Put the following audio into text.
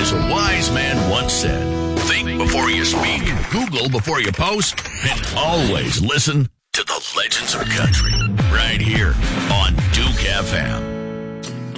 As a wise man once said, think before you speak, Google before you post, and always listen to the Legends of Country right here on Duke FM.